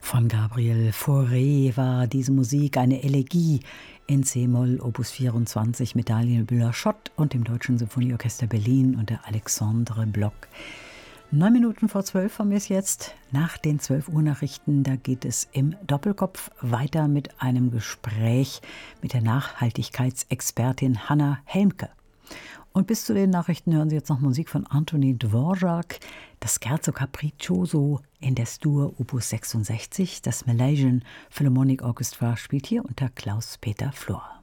Von Gabriel Fauré war diese Musik eine Elegie in C-Moll, Opus 24 mit Daniel Bühler-Schott und dem Deutschen Symphonieorchester Berlin und der Alexandre Block. 9 Minuten vor 12 haben wir es jetzt. Nach den 12 Uhr Nachrichten, da geht es im Doppelkopf weiter mit einem Gespräch mit der Nachhaltigkeitsexpertin Hanna Helmke. Und bis zu den Nachrichten hören Sie jetzt noch Musik von Antonín Dvořák, das Scherzo Capriccioso in der Stur Opus 66. Das Malaysian Philharmonic Orchestra spielt hier unter Klaus-Peter Flor.